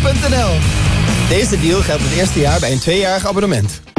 Deze deal geldt het eerste jaar bij een 2-jarig abonnement.